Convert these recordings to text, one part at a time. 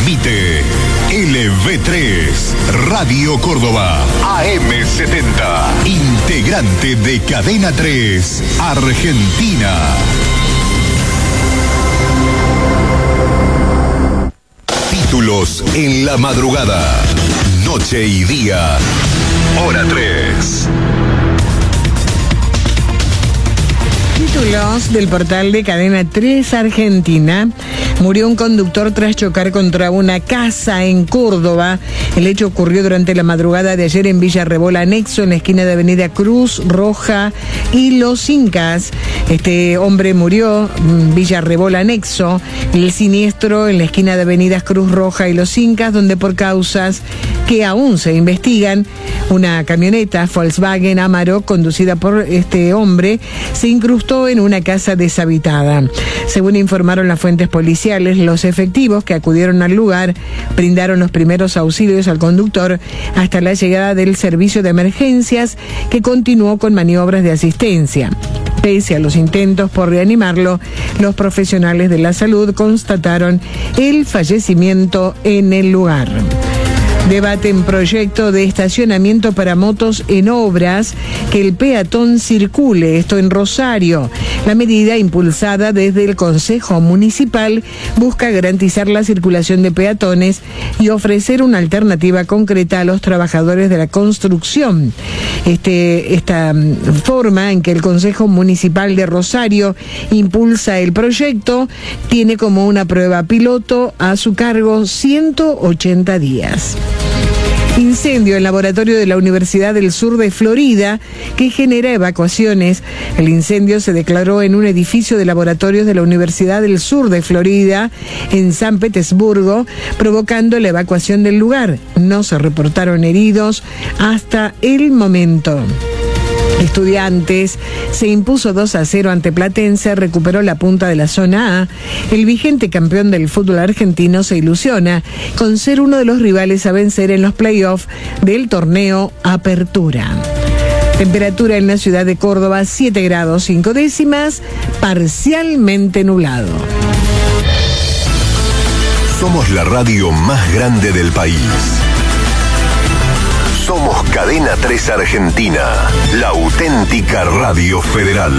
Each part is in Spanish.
Transmite LV3, Radio Córdoba, AM70, integrante de Cadena 3, Argentina. Títulos en la madrugada, noche y día, hora 3. Títulos del portal de Cadena 3 Argentina. Murió un conductor tras chocar contra una casa en Córdoba. El hecho ocurrió durante la madrugada de ayer en Villa Rebola Anexo, en la esquina de Avenida Cruz Roja y Los Incas. Este hombre murió en Villa Rebola Anexo. El siniestro en la esquina de Avenidas Cruz Roja y Los Incas, donde por causas que aún se investigan, una camioneta Volkswagen Amarok conducida por este hombre se incrustó en una casa deshabitada. Según informaron las fuentes policiales, los efectivos que acudieron al lugar brindaron los primeros auxilios al conductor hasta la llegada del servicio de emergencias, que continuó con maniobras de asistencia. Pese a los intentos por reanimarlo, los profesionales de la salud constataron el fallecimiento en el lugar. Debaten proyecto de estacionamiento para motos en obras, que el peatón circule, esto en Rosario. La medida, impulsada desde el Consejo Municipal, busca garantizar la circulación de peatones y ofrecer una alternativa concreta a los trabajadores de la construcción. Esta forma en que el Consejo Municipal de Rosario impulsa el proyecto tiene como una prueba piloto a su cargo 180 días. Incendio en laboratorio de la Universidad del Sur de Florida, que genera evacuaciones. El incendio se declaró en un edificio de laboratorios de la Universidad del Sur de Florida, en San Petersburgo, provocando la evacuación del lugar. No se reportaron heridos hasta el momento. Estudiantes se impuso 2-0 ante Platense, recuperó la punta de la zona A. El vigente campeón del fútbol argentino se ilusiona con ser uno de los rivales a vencer en los playoffs del torneo Apertura. Temperatura en la ciudad de Córdoba, 7 grados 5 décimas, parcialmente nublado. Somos la radio más grande del país. Somos Cadena 3 Argentina, la auténtica radio federal.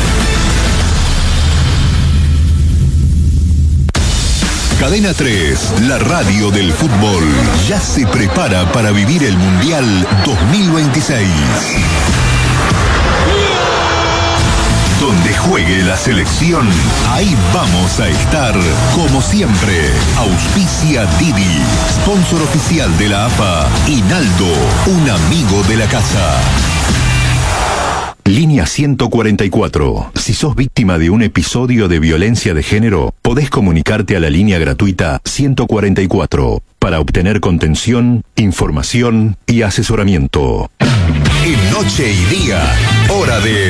Cadena 3, la radio del fútbol, ya se prepara para vivir el Mundial 2026. Donde juegue la selección, ahí vamos a estar, como siempre. Auspicia Didi, sponsor oficial de la AFA, y Naldo, un amigo de la casa. Línea 144. Si sos víctima de un episodio de violencia de género, podés comunicarte a la línea gratuita 144 para obtener contención, información y asesoramiento. En noche y día, hora de